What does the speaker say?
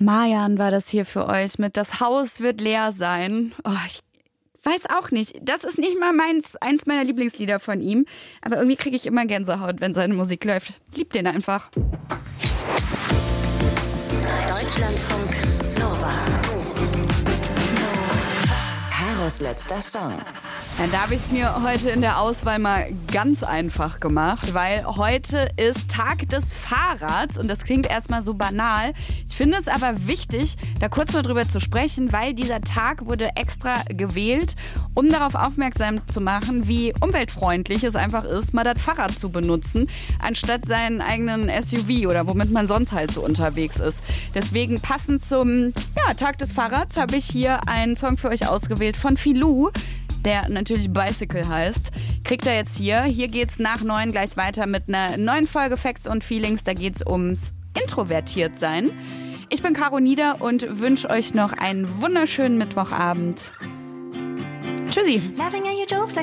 Mayan war das hier für euch mit Das Haus wird leer sein. Oh, ich weiß auch nicht. Das ist nicht mal eins meiner Lieblingslieder von ihm. Aber irgendwie kriege ich immer Gänsehaut, wenn seine Musik läuft. Lieb den einfach. Deutschlandfunk Nova. Karos letzter Song. Ja, da habe ich es mir heute in der Auswahl mal ganz einfach gemacht, weil heute ist Tag des Fahrrads und das klingt erstmal so banal. Ich finde es aber wichtig, da kurz mal drüber zu sprechen, weil dieser Tag wurde extra gewählt, um darauf aufmerksam zu machen, wie umweltfreundlich es einfach ist, mal das Fahrrad zu benutzen, anstatt seinen eigenen SUV oder womit man sonst halt so unterwegs ist. Deswegen passend zum Tag des Fahrrads habe ich hier einen Song für euch ausgewählt von Filou, der natürlich Bicycle heißt. Kriegt er jetzt hier. Hier geht's nach 9 gleich weiter mit einer neuen Folge Facts und Feelings. Da geht's ums Introvertiertsein. Ich bin Caro Nieder und wünsche euch noch einen wunderschönen Mittwochabend. Tschüssi.